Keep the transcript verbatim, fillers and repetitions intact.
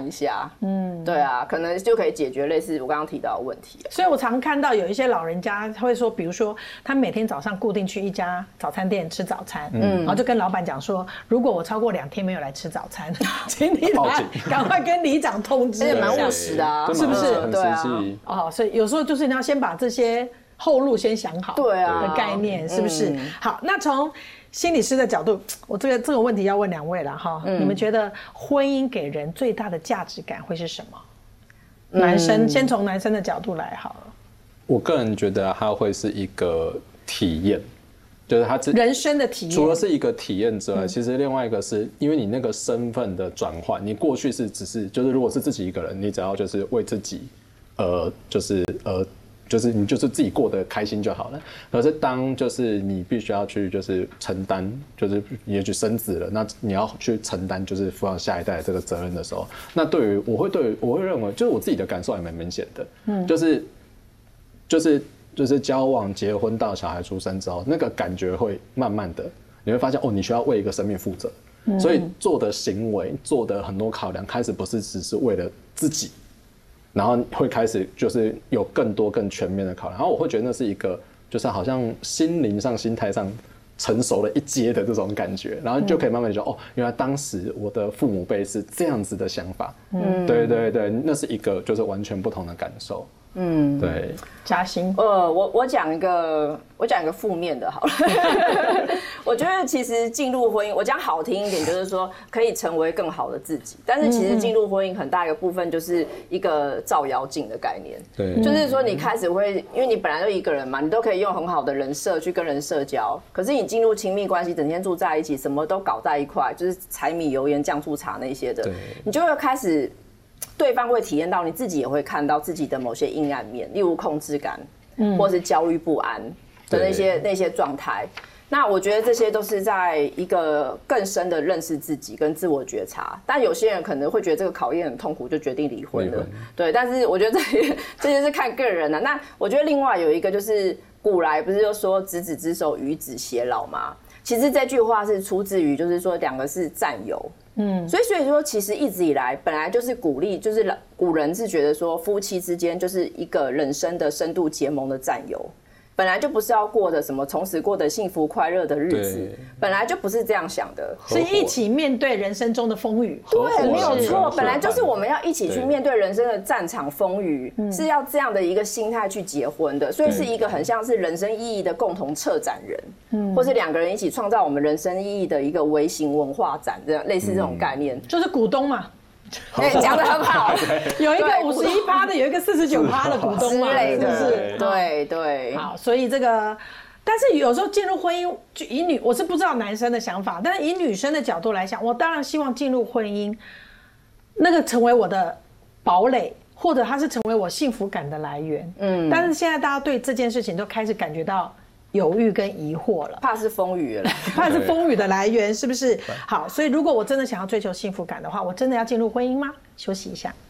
一下，嗯，对啊，可能就可以解决类似我刚刚提到的问题。 所以我常看到有一些老人家会说，比如说他每天早上固定去一家早餐店吃早餐，嗯，然后就跟老板讲说，如果我超过两天没有来吃早餐，请你来赶快跟里长通知， 而且蛮务实的啊， 是不是？ 对啊， 哦，所以有时候就是你要先把这些后路先想好， 对啊的概念是不是？好，那从心理师的角度，我这个这个问题要问两位了哈。嗯、你们觉得婚姻给人最大的价值感会是什么？嗯、男生先从男生的角度来好了。 我个人觉得它会是一个体验，就是它人生的体验。 除了是一个体验之外，嗯、其实另外一个是因为你那个身份的转换，你过去是只是就是如果是自己一个人，你只要就是为自己，呃，就是呃。就是你就是自己过得开心就好了。可是当就是你必须要去就是承担，就是也许生子了，那你要去承担就是抚养下一代的这个责任的时候，那对于我会对于我会认为，就是我自己的感受还蛮明显的，嗯，就是就是就是交往、结婚到小孩出生之后，那个感觉会慢慢的，你会发现哦，你需要为一个生命负责，嗯、所以做的行为、做的很多考量，开始不是只是为了自己。然后会开始就是有更多更全面的考量，然后我会觉得那是一个就是好像心灵上、心态上成熟了一阶的这种感觉，然后就可以慢慢的觉得、嗯、哦，原来当时我的父母辈是这样子的想法，嗯，对对对，那是一个就是完全不同的感受。嗯，对， 嘉欣， 呃，我我讲一个，我讲一个负面的好了。我觉得其实进入婚姻，我讲好听一点，就是说可以成为更好的自己。但是其实进入婚姻很大一个部分就是一个照妖镜的概念。 对， 就是说你开始会，因为你本来就一个人嘛，你都可以用很好的人设去跟人社交。可是你进入亲密关系，整天住在一起，什么都搞在一块，就是柴米油盐酱醋茶那些的，你就会开始。对方会体验到，你自己也会看到自己的某些阴暗面，例如控制感，嗯，或是焦虑不安的那些那些状态。那我觉得这些都是在一个更深的认识自己跟自我觉察。但有些人可能会觉得这个考验很痛苦，就决定离婚了。对，但是我觉得这些这些是看个人的、啊。那我觉得另外有一个就是古来不是就说执子之手，与子偕老吗？其实这句话是出自于，就是说两个是战友，嗯，所以所以说其实一直以来本来就是鼓励，就是古人是觉得说夫妻之间就是一个人生的深度结盟的战友。本来就不是要过的什么从此过得幸福快乐的日子，本来就不是这样想的， 是一起面对人生中的风雨。 对，没有错，本来就是我们要一起去面对人生的战场风雨，是要这样的一个心态去结婚的，所以是一个很像是人生意义的共同策展人，嗯，或是两个人一起创造我们人生意义的一个微型文化展，这样类似这种概念， 就是股东嘛。 对，讲得很好。 有一个五十一趴的，有一个四十九趴的股东嘛，是不是？ 对对。 好，所以这个，但是有时候进入婚姻，就以女，我是不知道男生的想法，但是以女生的角度来讲，我当然希望进入婚姻，那个成为我的堡垒，或者它是成为我幸福感的来源。嗯。但是现在大家对这件事情都开始感觉到犹豫跟疑惑了， 怕是风雨了， 怕是风雨的来源，是不是？好，所以如果我真的想要追求幸福感的话，我真的要进入婚姻吗？休息一下。